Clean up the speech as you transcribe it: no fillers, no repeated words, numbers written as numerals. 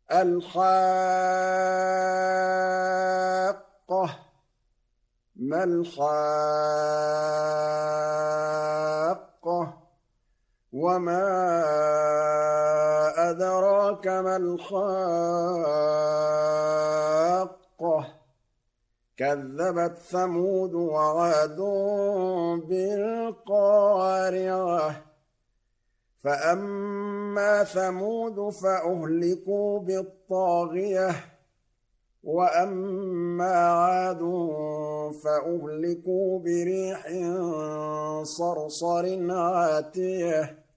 الحاقة. ما الحاقة؟ وما أدراك ما الحاقة. كذبت ثمود وعاد بالقارعة. فأما ثمود فأهلكوا بالطاغية. وأما عاد فأهلكوا بريح صرصر عاتية